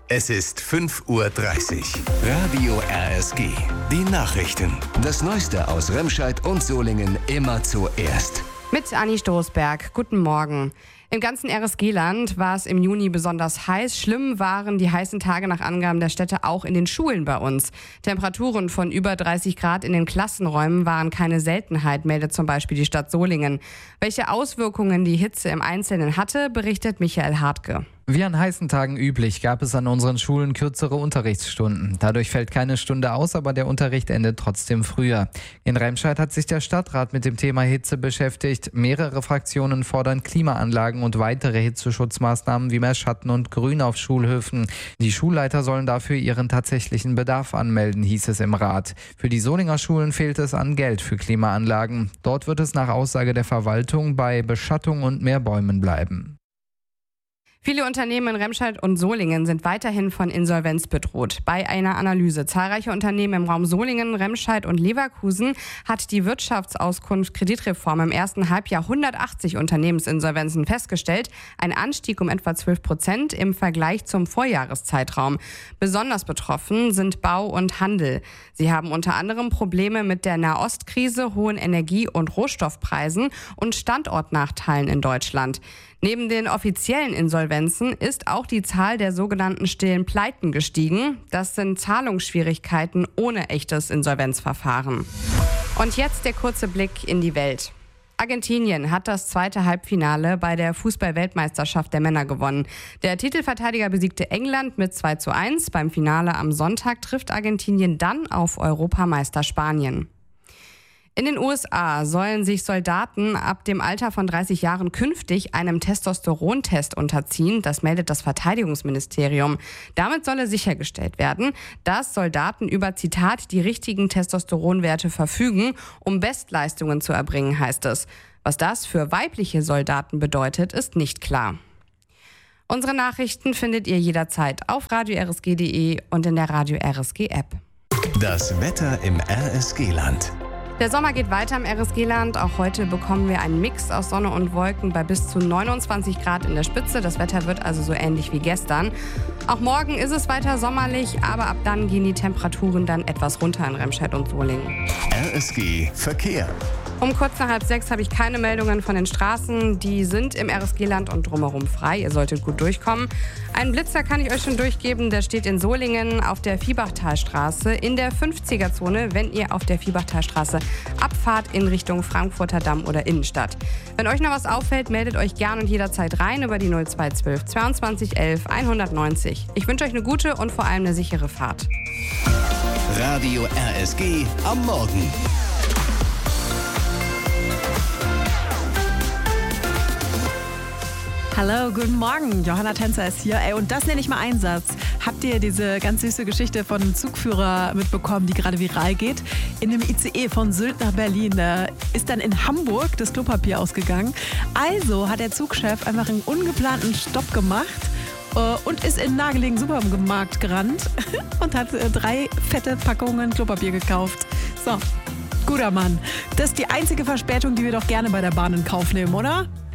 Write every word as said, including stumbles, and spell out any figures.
Es ist fünf Uhr dreißig. Radio R S G. Die Nachrichten. Das Neueste aus Remscheid und Solingen immer zuerst. Mit Anni Stoßberg. Guten Morgen. Im ganzen R S G-Land war es im Juni besonders heiß. Schlimm waren die heißen Tage nach Angaben der Städte auch in den Schulen bei uns. Temperaturen von über dreißig Grad in den Klassenräumen waren keine Seltenheit, meldet zum Beispiel die Stadt Solingen. Welche Auswirkungen die Hitze im Einzelnen hatte, berichtet Michael Hartke. Wie an heißen Tagen üblich gab es an unseren Schulen kürzere Unterrichtsstunden. Dadurch fällt keine Stunde aus, aber der Unterricht endet trotzdem früher. In Remscheid hat sich der Stadtrat mit dem Thema Hitze beschäftigt. Mehrere Fraktionen fordern Klimaanlagen und weitere Hitzeschutzmaßnahmen wie mehr Schatten und Grün auf Schulhöfen. Die Schulleiter sollen dafür ihren tatsächlichen Bedarf anmelden, hieß es im Rat. Für die Solinger Schulen fehlt es an Geld für Klimaanlagen. Dort wird es nach Aussage der Verwaltung bei Beschattung und mehr Bäumen bleiben. Viele Unternehmen in Remscheid und Solingen sind weiterhin von Insolvenz bedroht. Bei einer Analyse zahlreicher Unternehmen im Raum Solingen, Remscheid und Leverkusen hat die Wirtschaftsauskunft Kreditreform im ersten Halbjahr hundertachtzig Unternehmensinsolvenzen festgestellt, ein Anstieg um etwa zwölf Prozent im Vergleich zum Vorjahreszeitraum. Besonders betroffen sind Bau und Handel. Sie haben unter anderem Probleme mit der Nahostkrise, hohen Energie- und Rohstoffpreisen und Standortnachteilen in Deutschland. Neben den offiziellen Insolvenzen ist auch die Zahl der sogenannten stillen Pleiten gestiegen. Das sind Zahlungsschwierigkeiten ohne echtes Insolvenzverfahren. Und jetzt der kurze Blick in die Welt. Argentinien hat das zweite Halbfinale bei der Fußball-Weltmeisterschaft der Männer gewonnen. Der Titelverteidiger besiegte England mit zwei zu eins. Beim Finale am Sonntag trifft Argentinien dann auf Europameister Spanien. In den U S A sollen sich Soldaten ab dem Alter von dreißig Jahren künftig einem Testosterontest unterziehen. Das meldet das Verteidigungsministerium. Damit solle sichergestellt werden, dass Soldaten über, Zitat, die richtigen Testosteronwerte verfügen, um Bestleistungen zu erbringen, heißt es. Was das für weibliche Soldaten bedeutet, ist nicht klar. Unsere Nachrichten findet ihr jederzeit auf radio r s g punkt d e und in der Radio R S G App. Das Wetter im R S G-Land. Der Sommer geht weiter im R S G-Land. Auch heute bekommen wir einen Mix aus Sonne und Wolken bei bis zu neunundzwanzig Grad in der Spitze. Das Wetter wird also so ähnlich wie gestern. Auch morgen ist es weiter sommerlich, aber ab dann gehen die Temperaturen dann etwas runter in Remscheid und Solingen. R S G Verkehr. Um kurz nach halb sechs habe ich keine Meldungen von den Straßen. Die sind im R S G-Land und drumherum frei. Ihr solltet gut durchkommen. Einen Blitzer kann ich euch schon durchgeben. Der steht in Solingen auf der Viehbachtalstraße in der fünfziger-Zone, wenn ihr auf der Viehbachtalstraße abfahrt in Richtung Frankfurter Damm oder Innenstadt. Wenn euch noch was auffällt, meldet euch gern und jederzeit rein über die null zwei zwölf zweiundzwanzig elf hundertneunzig. Ich wünsche euch eine gute und vor allem eine sichere Fahrt. Radio R S G am Morgen. Hallo, guten Morgen. Johanna Tänzer ist hier. Ey, und das nenne ich mal Einsatz. Habt ihr diese ganz süße Geschichte von einem Zugführer mitbekommen, die gerade viral geht? In dem I C E von Sylt nach Berlin, da ist dann in Hamburg das Klopapier ausgegangen. Also hat der Zugchef einfach einen ungeplanten Stopp gemacht und ist in einen nahegelegenen Supermarkt gerannt und hat drei fette Packungen Klopapier gekauft. So, guter Mann. Das ist die einzige Verspätung, die wir doch gerne bei der Bahn in Kauf nehmen, oder?